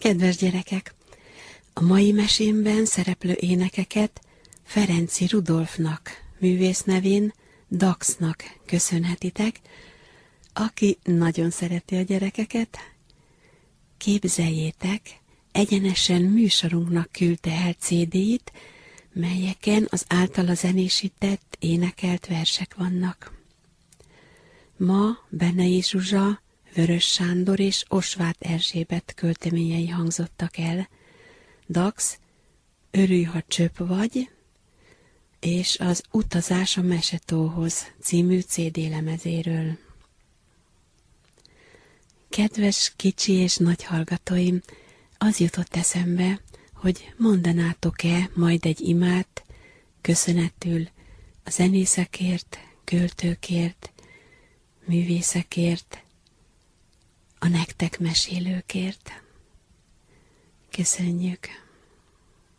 Kedves gyerekek! A mai mesémben szereplő énekeket Ferenczy Rudolfnak, művész nevén Daxnak köszönhetitek, aki nagyon szereti a gyerekeket. Képzeljétek, egyenesen műsorunknak küldte el CD-it, melyeken az általa zenésített, énekelt versek vannak. Ma Bennei Zsuzsa, Vörös Sándor és Osváth Erzsébet költeményei hangzottak el. Dax, Örülj, ha csöpp vagy, és az Utazás a Mesetóhoz című CD lemezéről. Kedves kicsi és nagy hallgatóim, az jutott eszembe, hogy mondanátok-e majd egy imát köszönetül a zenészekért, költőkért, művészekért, a nektek mesélőkért. Köszönjük!